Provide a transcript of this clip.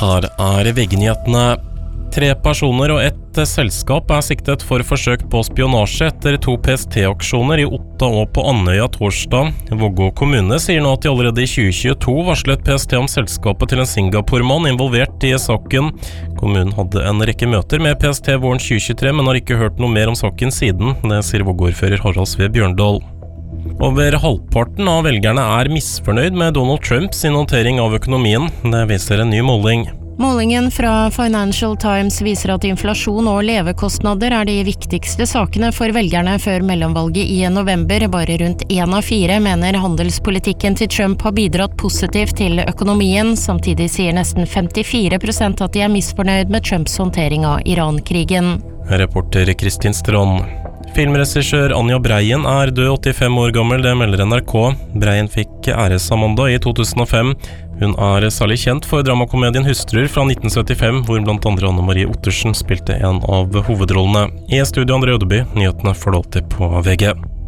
Her VG-nyhetene. 3 personer og 1 selskap siktet for forsøk på spionasje etter 2 PST-aksjoner i Otta og på Andøya torsdag. Vågå kommune sier nå at de allerede i 2022 varslet PST om selskapet til en Singapore-mann involvert i saken. Kommunen hadde en rekke møter med PST våren 2023, men har ikke hørt noe mer om saken siden. Det sier Vågå-ordfører Harald Sve Bjørndal. Over halvparten av velgerne misfornøyd med Donald Trumps håndtering av økonomien. Det viser en ny måling. Målingen fra Financial Times viser at inflasjon og levekostnader de viktigste sakene for velgerne før mellomvalget i november. Bare rundt 1 av 4 mener handelspolitikken til Trump har bidratt positivt til økonomien. Samtidig sier nesten 54% at de misfornøyd med Trumps håndtering av Iran-krigen. Reporter Kristin Strand. Filmregissør Anja Breien død 85 år gammel, det melder NRK. Breien fikk æresamanda i 2005. Hun særlig kjent for dramakomedien Hustruer fra 1975, hvor blant andre Anne Marie Ottersen spilte en av hovedrollene. I studio André Ødeby, nyhetene får du alltid på VG.